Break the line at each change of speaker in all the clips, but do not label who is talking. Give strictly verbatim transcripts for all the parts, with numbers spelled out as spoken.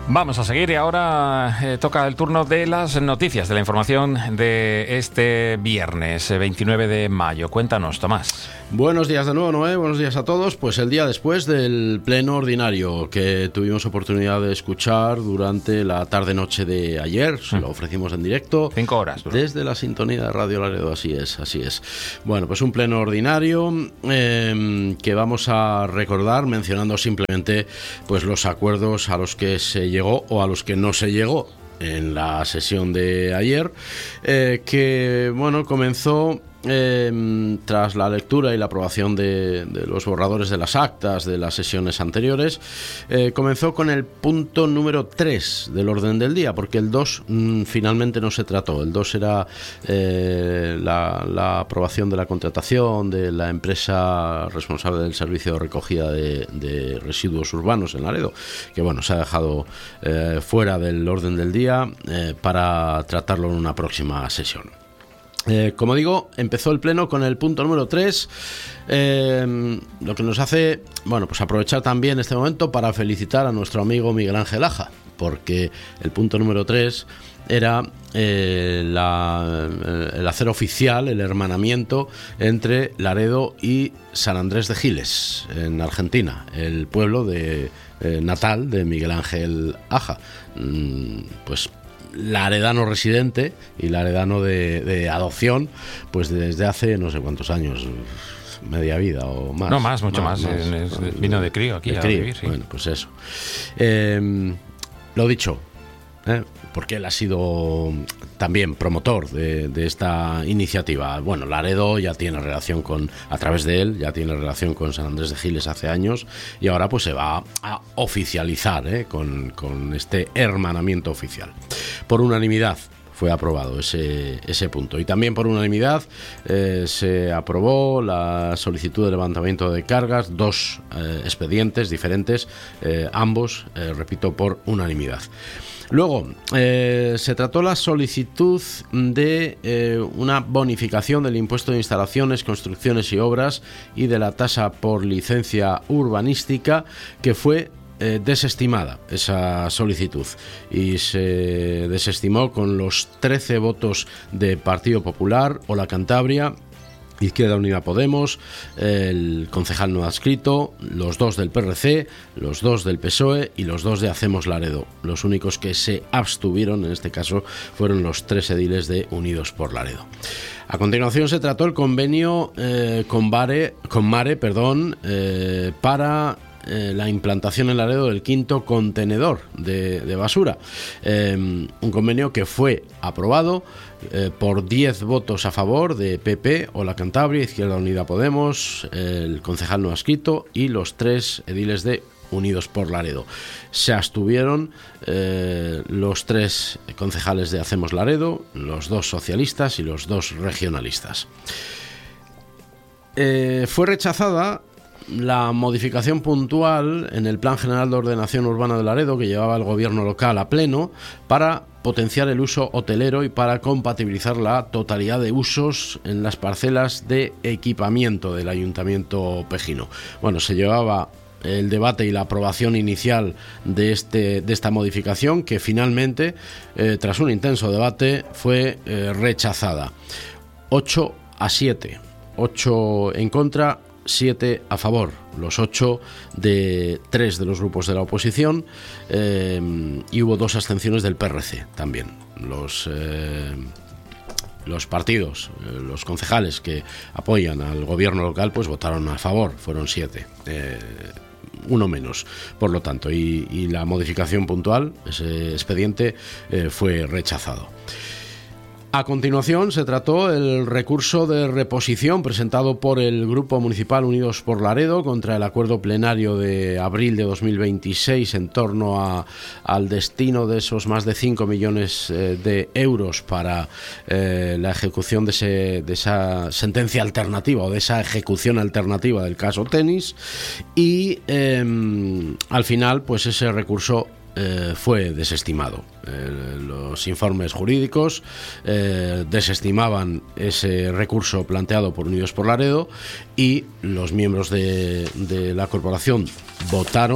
Vamos a seguir y ahora eh, toca el turno de las noticias, de la información de este viernes veintinueve de mayo. Cuéntanos, Tomás.
Buenos días de nuevo, Noé. Buenos días a todos. Pues el día después del pleno ordinario que tuvimos oportunidad de escuchar durante la tarde-noche de ayer. Se lo ofrecimos en directo.
Cinco horas. Bro.
Desde la sintonía de Radio Laredo, así es, así es. Bueno, pues un pleno ordinario eh, que vamos a recordar mencionando simplemente pues los acuerdos a los que se llegó o a los que no se llegó en la sesión de ayer, eh, que bueno, comenzó Eh, tras la lectura y la aprobación de, de los borradores de las actas de las sesiones anteriores. Eh, comenzó con el punto número tres del orden del día, porque el dos mmm, finalmente no se trató. El dos era eh, la, la aprobación de la contratación de la empresa responsable del servicio de recogida de, de residuos urbanos en Laredo, que bueno, se ha dejado eh, fuera del orden del día eh, para tratarlo en una próxima sesión. Eh, como digo, empezó el pleno con el punto número tres, eh, lo que nos hace, bueno, pues aprovechar también este momento para felicitar a nuestro amigo Miguel Ángel Aja, porque el punto número tres era eh, la, el hacer oficial el hermanamiento entre Laredo y San Andrés de Giles, en Argentina, el pueblo de, eh, natal de Miguel Ángel Aja. Mm, pues laredano residente y laredano de, de adopción, pues desde hace no sé cuántos años, media vida o más.
No, más, mucho más.
más,
más.
más
Vino de crío aquí
de
a
crío.
vivir, sí.
Bueno, pues eso. Eh, lo dicho, ¿eh? Porque él ha sido también promotor de, de esta iniciativa. Bueno, Laredo ya tiene relación con, a través de él, ya tiene relación con San Andrés de Giles hace años, y ahora pues se va a oficializar ¿eh? con, con este hermanamiento oficial. Por unanimidad fue aprobado ese, ese punto. Y también por unanimidad eh, se aprobó la solicitud de levantamiento de cargas, dos eh, expedientes diferentes, eh, ambos, eh, repito, por unanimidad. Luego, eh, se trató la solicitud de eh, una bonificación del impuesto de instalaciones, construcciones y obras y de la tasa por licencia urbanística, que fue eh, desestimada esa solicitud, y se desestimó con los trece votos de Partido Popular, Hola Cantabria, Izquierda Unida Podemos, el concejal no adscrito, los dos del P R C, los dos del P S O E y los dos de Hacemos Laredo. Los únicos que se abstuvieron en este caso fueron los tres ediles de Unidos por Laredo. A continuación se trató el convenio eh, con, Mare, con Mare perdón, eh, para Eh, la implantación en Laredo del quinto contenedor de, de basura, eh, un convenio que fue aprobado eh, por diez votos a favor de P P, Hola Cantabria, Izquierda Unida Podemos, el concejal no adscrito y los tres ediles de Unidos por Laredo. Se abstuvieron eh, los tres concejales de Hacemos Laredo, los dos socialistas y los dos regionalistas. Eh, fue rechazada la modificación puntual en el Plan General de Ordenación Urbana de Laredo que llevaba el gobierno local a pleno para potenciar el uso hotelero y para compatibilizar la totalidad de usos en las parcelas de equipamiento del Ayuntamiento Pejino. Bueno, se llevaba el debate y la aprobación inicial de, este, de esta modificación, que finalmente, eh, tras un intenso debate, fue eh, rechazada. ocho a siete. ocho en contra, siete a favor, los ocho de tres de los grupos de la oposición, eh, y hubo dos abstenciones del P R C también. Los, eh, los partidos, eh, los concejales que apoyan al gobierno local, pues votaron a favor, fueron siete, eh, uno menos, por lo tanto, y, y la modificación puntual, ese expediente, eh, fue rechazado. A continuación se trató el recurso de reposición presentado por el Grupo Municipal Unidos por Laredo contra el acuerdo plenario de abril de dos mil veintiséis en torno a, al destino de esos más de cinco millones eh, de euros para eh, la ejecución de, ese, de esa sentencia alternativa o de esa ejecución alternativa del caso Tenis, y eh, al final pues ese recurso Eh, fue desestimado. Eh, los informes jurídicos eh, desestimaban ese recurso planteado por Unidos por Laredo, y los miembros de, de la corporación votaron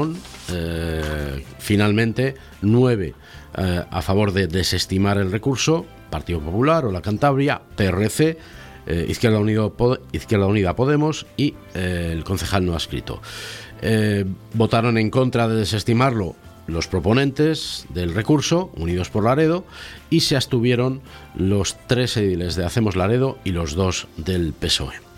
eh, finalmente nueve eh, a favor de desestimar el recurso, Partido Popular, Hola Cantabria, P R C, eh, Izquierda, Unido, Pod- Izquierda Unida Podemos y eh, el concejal no adscrito. Eh, votaron en contra de desestimarlo los proponentes del recurso, Unidos por Laredo, y se abstuvieron los tres ediles de Hacemos Laredo y los dos del P S O E.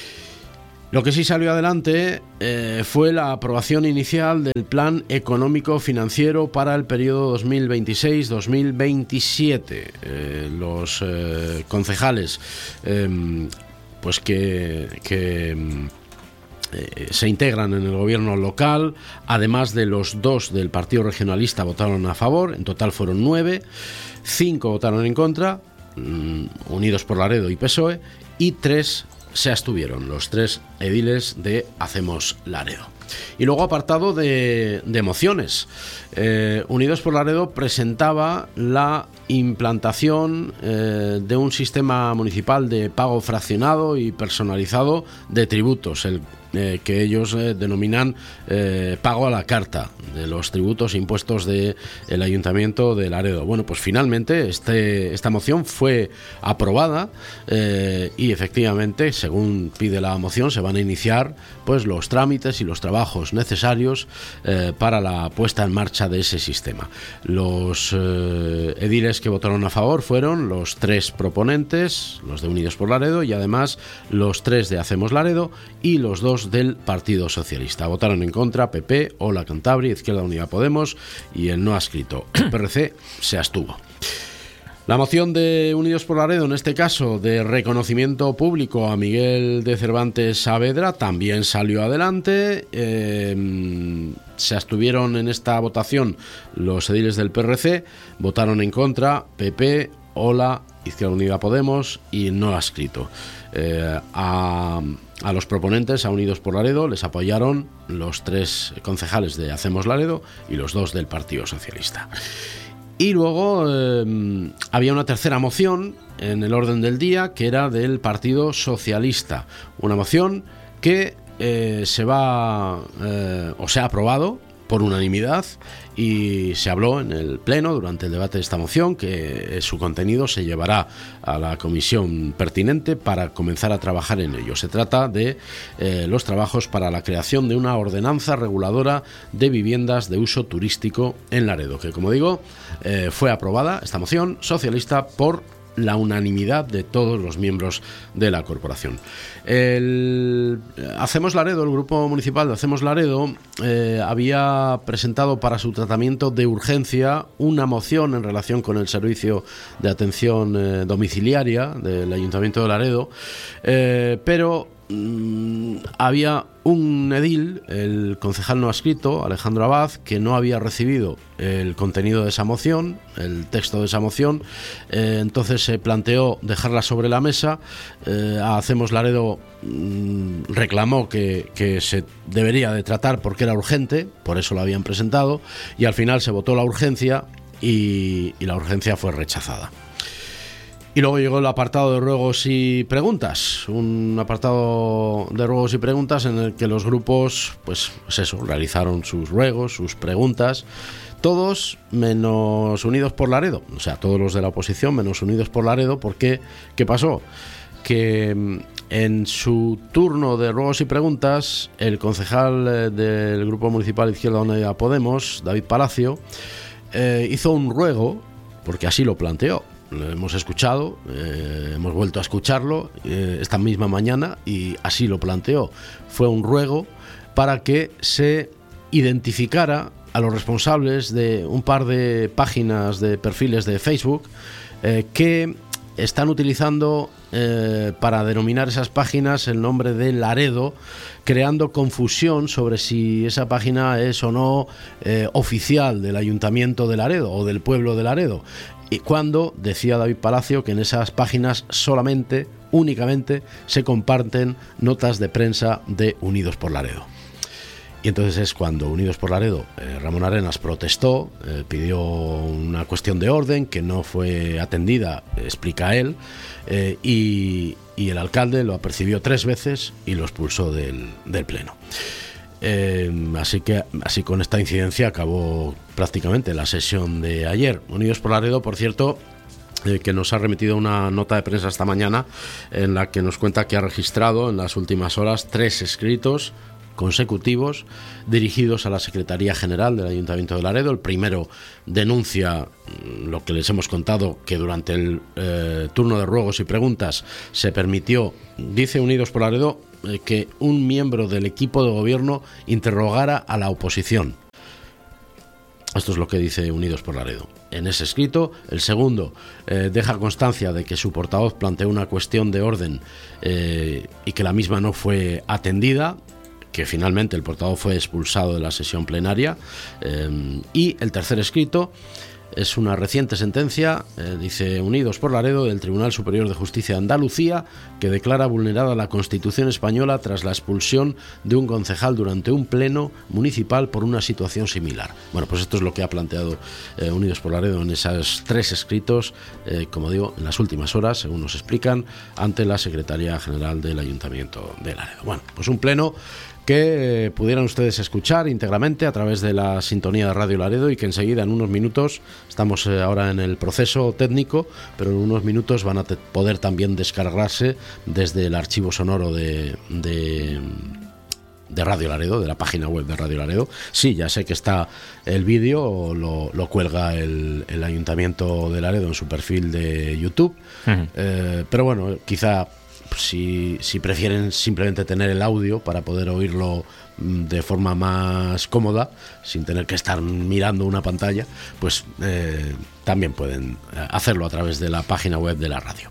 Lo que sí salió adelante eh, fue la aprobación inicial del Plan Económico Financiero para el periodo dos mil veintiséis dos mil veintisiete. Eh, los eh, concejales eh, pues que... que Eh, se integran en el gobierno local, además de los dos del Partido Regionalista votaron a favor, en total fueron nueve, cinco votaron en contra, mmm, Unidos por Laredo y P S O E, y tres se abstuvieron, los tres ediles de Hacemos Laredo. Y luego apartado de, de mociones. Eh, Unidos por Laredo presentaba la implantación eh, de un sistema municipal de pago fraccionado y personalizado de tributos, el eh, que ellos eh, denominan eh, pago a la carta de los tributos e impuestos del Ayuntamiento de Laredo. Bueno, pues finalmente este, esta moción fue aprobada eh, y efectivamente, según pide la moción, se van a iniciar pues los trámites y los trabajos necesarios eh, para la puesta en marcha de ese sistema. Los eh, ediles que votaron a favor fueron los tres proponentes, los de Unidos por Laredo, y además los tres de Hacemos Laredo y los dos del Partido Socialista. Votaron en contra P P, Hola Cantabria, Izquierda Unida Podemos y el no adscrito, el P R C, se abstuvo. La moción de Unidos por Laredo, en este caso de reconocimiento público a Miguel de Cervantes Saavedra, también salió adelante. Eh, se abstuvieron en esta votación los ediles del P R C, votaron en contra P P, Hola, Izquierda Unida Podemos y no adscrito. Eh, a, a los proponentes, a Unidos por Laredo, les apoyaron los tres concejales de Hacemos Laredo y los dos del Partido Socialista. Y luego eh, había una tercera moción en el orden del día, que era del Partido Socialista. Una moción que eh, se va eh, o se ha aprobado por unanimidad, y se habló en el Pleno durante el debate de esta moción que su contenido se llevará a la comisión pertinente para comenzar a trabajar en ello. Se trata de eh, los trabajos para la creación de una ordenanza reguladora de viviendas de uso turístico en Laredo, que, como digo, eh, fue aprobada esta moción socialista por la unanimidad de todos los miembros de la corporación. El Hacemos Laredo, el grupo municipal de Hacemos Laredo, eh, había presentado para su tratamiento de urgencia una moción en relación con el servicio de atención eh, domiciliaria del Ayuntamiento de Laredo, eh, pero mmm, había un edil, el concejal no adscrito, Alejandro Abad, que no había recibido el contenido de esa moción, el texto de esa moción. Eh, entonces se planteó dejarla sobre la mesa. eh, Hacemos Laredo mmm, reclamó que, que se debería de tratar porque era urgente, por eso lo habían presentado, y al final se votó la urgencia y, y la urgencia fue rechazada. Y luego llegó el apartado de ruegos y preguntas, un apartado de ruegos y preguntas en el que los grupos, pues, pues eso, realizaron sus ruegos, sus preguntas, todos menos Unidos por Laredo, o sea, todos los de la oposición menos Unidos por Laredo. Porque, ¿qué pasó? Que en su turno de ruegos y preguntas, el concejal del Grupo Municipal Izquierda Unida Podemos, David Palacio, eh, hizo un ruego, porque así lo planteó. Lo hemos escuchado, eh, hemos vuelto a escucharlo eh, esta misma mañana, y así lo planteó. Fue un ruego para que se identificara a los responsables de un par de páginas, de perfiles de Facebook, eh, que están utilizando eh, para denominar esas páginas el nombre de Laredo, creando confusión sobre si esa página es o no eh, oficial del Ayuntamiento de Laredo o del pueblo de Laredo. Y cuando decía David Palacio que en esas páginas solamente, únicamente, se comparten notas de prensa de Unidos por Laredo. Y entonces es cuando Unidos por Laredo, eh, Ramón Arenas, protestó, eh, pidió una cuestión de orden que no fue atendida, explica él, eh, y, y el alcalde lo apercibió tres veces y lo expulsó del, del pleno. Eh, así que así con esta incidencia acabó prácticamente la sesión de ayer. Unidos por Laredo, por cierto, eh, que nos ha remitido una nota de prensa esta mañana en la que nos cuenta que ha registrado en las últimas horas tres escritos consecutivos dirigidos a la Secretaría General del Ayuntamiento de Laredo. El primero denuncia lo que les hemos contado, que durante el eh, turno de ruegos y preguntas se permitió, dice Unidos por Laredo, eh, que un miembro del equipo de gobierno interrogara a la oposición. Esto es lo que dice Unidos por Laredo en ese escrito. El segundo eh, deja constancia de que su portavoz planteó una cuestión de orden eh, y que la misma no fue atendida, que finalmente el portavoz fue expulsado de la sesión plenaria. Eh, y el tercer escrito es una reciente sentencia, eh, dice Unidos por Laredo, del Tribunal Superior de Justicia de Andalucía, que declara vulnerada la Constitución española tras la expulsión de un concejal durante un pleno municipal por una situación similar. Bueno, pues esto es lo que ha planteado eh, Unidos por Laredo en esos tres escritos, eh, como digo, en las últimas horas, según nos explican, ante la Secretaría General del Ayuntamiento de Laredo. Bueno, pues un pleno que eh, pudieran ustedes escuchar íntegramente a través de la sintonía de Radio Laredo, y que enseguida, en unos minutos, estamos eh, ahora en el proceso técnico, pero en unos minutos van a te- poder también descargarse desde el archivo sonoro de, de, de Radio Laredo, de la página web de Radio Laredo. Sí, ya sé que está el vídeo, lo, lo cuelga el, el Ayuntamiento de Laredo en su perfil de YouTube, uh-huh. eh, pero bueno, quizá Si, si prefieren simplemente tener el audio para poder oírlo de forma más cómoda, sin tener que estar mirando una pantalla, pues eh, también pueden hacerlo a través de la página web de la radio.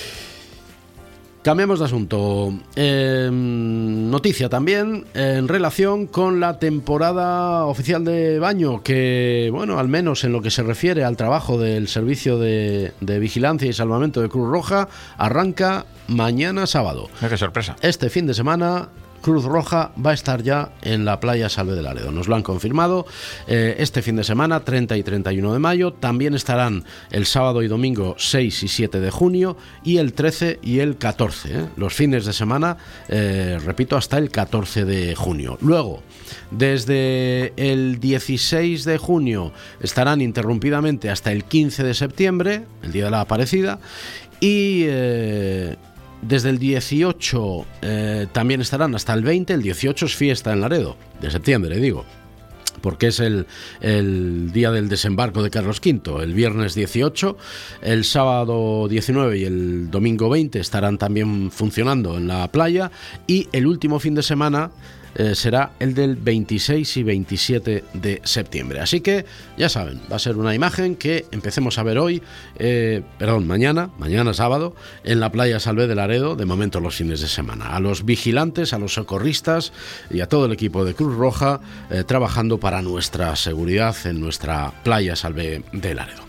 Cambiamos de asunto. Eh, noticia también en relación con la temporada oficial de baño, que, bueno, al menos en lo que se refiere al trabajo del Servicio de, de Vigilancia y Salvamento de Cruz Roja, arranca mañana sábado.
¡Qué sorpresa!
Este fin de semana Cruz Roja va a estar ya en la playa Salve de Laredo. Nos lo han confirmado. Eh, este fin de semana, treinta y treinta y uno de mayo. También estarán el sábado y domingo seis y siete de junio, y el trece y el catorce. ¿eh? Los fines de semana, eh, repito, hasta el catorce de junio. Luego, desde el dieciséis de junio estarán interrumpidamente hasta el quince de septiembre, el día de la Aparecida, y Eh, desde el dieciocho eh, también estarán hasta el veinte. El dieciocho es fiesta en Laredo, de septiembre, digo, porque es el, el día del desembarco de Carlos quinto. El viernes dieciocho, el sábado diecinueve y el domingo veinte estarán también funcionando en la playa, y el último fin de semana Eh, será el del veintiséis y veintisiete de septiembre. Así que ya saben, va a ser una imagen que empecemos a ver hoy, eh, perdón, mañana, mañana sábado, en la playa Salve de Laredo, de momento los fines de semana. A los vigilantes, a los socorristas y a todo el equipo de Cruz Roja eh, trabajando para nuestra seguridad en nuestra playa Salve de Laredo.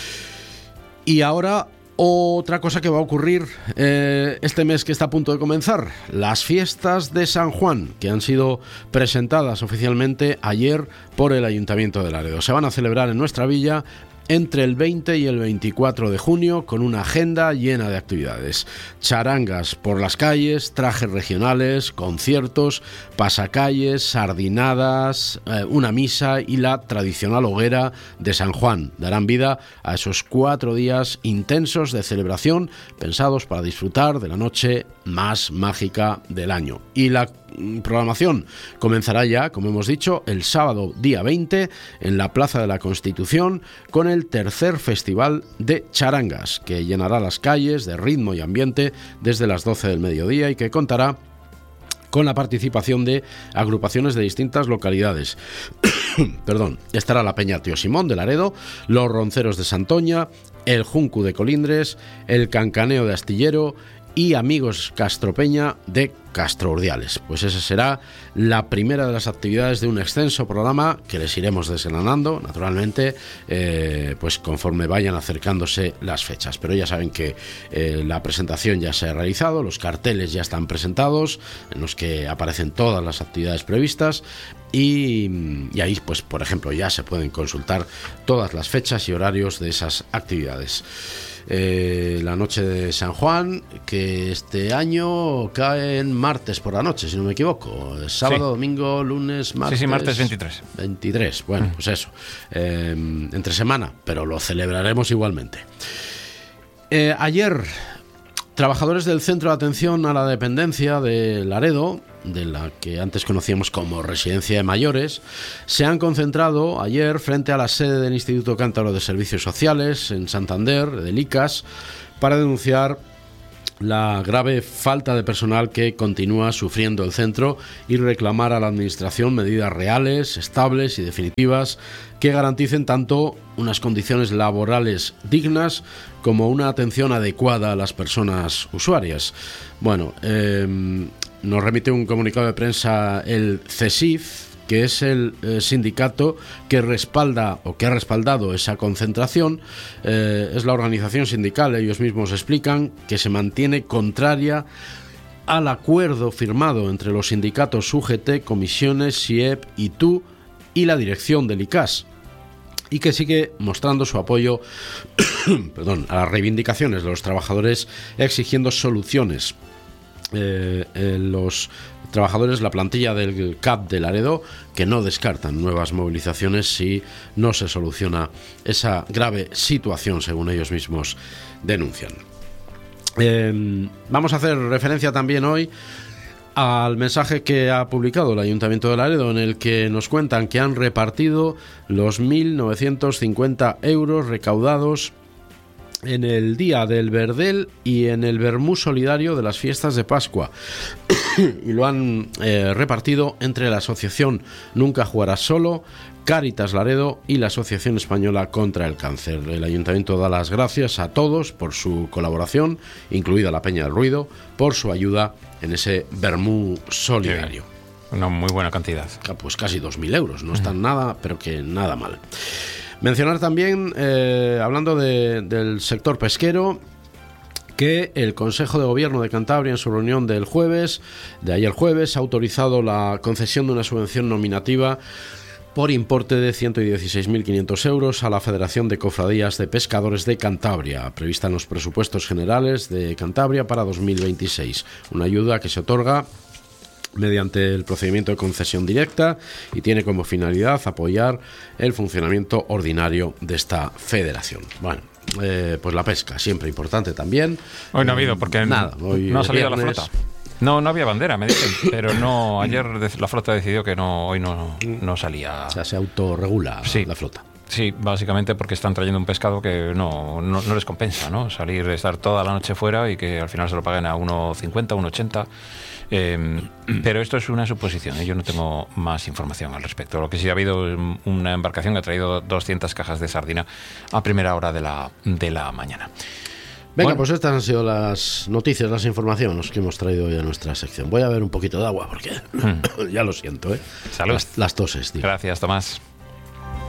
Y ahora, otra cosa que va a ocurrir eh, este mes que está a punto de comenzar: las fiestas de San Juan, que han sido presentadas oficialmente ayer por el Ayuntamiento de Laredo. Se van a celebrar en nuestra villa entre el veinte y el veinticuatro de junio, con una agenda llena de actividades. Charangas por las calles, trajes regionales, conciertos, pasacalles, sardinadas, eh, una misa y la tradicional hoguera de San Juan. Darán vida a esos cuatro días intensos de celebración, pensados para disfrutar de la noche más mágica del año. Y la programación comenzará ya, como hemos dicho, el sábado día veinte en la Plaza de la Constitución, con el tercer Festival de Charangas, que llenará las calles de ritmo y ambiente desde las doce del mediodía, y que contará con la participación de agrupaciones de distintas localidades. Perdón, estará la Peña Tío Simón de Laredo, los Ronceros de Santoña, el Juncu de Colindres, el Cancaneo de Astillero y Amigos Castropeña de Castro Urdiales. Pues esa será la primera de las actividades de un extenso programa que les iremos desgranando, naturalmente, eh, pues conforme vayan acercándose las fechas. Pero ya saben que eh, la presentación ya se ha realizado, los carteles ya están presentados, en los que aparecen todas las actividades previstas, y, y ahí, pues, por ejemplo, ya se pueden consultar todas las fechas y horarios de esas actividades. Eh, la noche de San Juan, que este año cae en martes por la noche, si no me equivoco. Sábado, sí. domingo, lunes, martes.
Sí, sí, martes veintitrés.
veintitrés, bueno, mm. pues eso. Eh, entre semana, pero lo celebraremos igualmente. Eh, ayer, trabajadores del Centro de Atención a la Dependencia de Laredo, de la que antes conocíamos como Residencia de Mayores, se han concentrado ayer frente a la sede del Instituto Cántabro de Servicios Sociales en Santander, del I C A S, para denunciar la grave falta de personal que continúa sufriendo el centro y reclamar a la Administración medidas reales, estables y definitivas que garanticen tanto unas condiciones laborales dignas como una atención adecuada a las personas usuarias. Bueno, eh, nos remite un comunicado de prensa el CESIF, que es el eh, sindicato que respalda o que ha respaldado esa concentración. Eh, es la organización sindical, ellos mismos explican, que se mantiene contraria al acuerdo firmado entre los sindicatos U G T, comisiones, S I E P, I T U y la dirección del I C A S, y que sigue mostrando su apoyo perdón, a las reivindicaciones de los trabajadores, exigiendo soluciones. Eh, eh, los trabajadores, la plantilla del C A P de Laredo, que no descartan nuevas movilizaciones si no se soluciona esa grave situación, según ellos mismos denuncian. Eh, vamos a hacer referencia también hoy al mensaje que ha publicado el Ayuntamiento de Laredo, en el que nos cuentan que han repartido los mil novecientos cincuenta euros recaudados en el Día del Verdel y en el Vermú Solidario de las Fiestas de Pascua, y lo han eh, repartido entre la Asociación Nunca Jugarás Solo, Cáritas Laredo y la Asociación Española contra el Cáncer. El Ayuntamiento da las gracias a todos por su colaboración, incluida la Peña del Ruido, por su ayuda en ese Vermú Solidario.
Una muy buena cantidad.
Pues casi dos mil euros, no están nada, pero que nada mal. Mencionar también, eh, hablando de, del sector pesquero, que el Consejo de Gobierno de Cantabria, en su reunión del jueves, de ayer jueves, ha autorizado la concesión de una subvención nominativa por importe de ciento dieciséis mil quinientos euros a la Federación de Cofradías de Pescadores de Cantabria, prevista en los presupuestos generales de Cantabria para dos mil veintiséis. Una ayuda que se otorga mediante el procedimiento de concesión directa y tiene como finalidad apoyar el funcionamiento ordinario de esta federación. Bueno, eh, pues la pesca, siempre importante también.
Hoy no ha habido, porque
nada, hoy
no ha salido
viernes.
La flota. No, no había bandera, me dicen, pero no. Ayer la flota decidió que no, hoy no, no salía.
O sea, se autorregula sí. la flota.
Sí, básicamente porque están trayendo un pescado que no, no, no les compensa, ¿no? Salir, estar toda la noche fuera y que al final se lo paguen a uno cincuenta, uno ochenta. Eh, pero esto es una suposición, ¿eh? Yo no tengo más información al respecto. Lo que sí ha habido es una embarcación que ha traído doscientas cajas de sardina a primera hora de la, de la mañana.
Venga,
Bueno.
Pues estas han sido las noticias, las informaciones que hemos traído hoy a nuestra sección. Voy a beber un poquito de agua porque mm. ya lo siento, ¿eh?
Salud.
Las, las toses, tío.
Gracias, Tomás.